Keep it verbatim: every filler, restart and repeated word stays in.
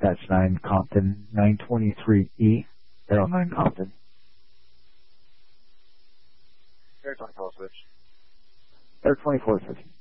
Dispatch nine Compton, nine twenty-three E, Aero nine Compton. Air twenty-four switch. Air twenty-four switch.